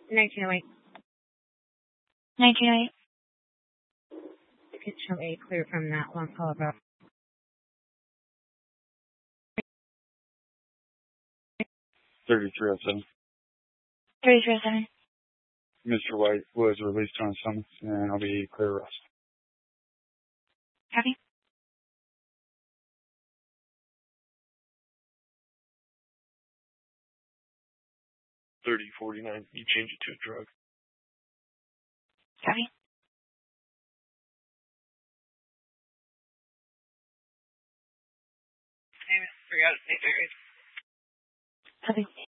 1908. 1908. You can show A clear from that long call about 3307. 3307. Mr. White was released on summons, and I'll be clear arrest. Copy. 3049. You change it to a drug. Copy. Forgot to say Copy.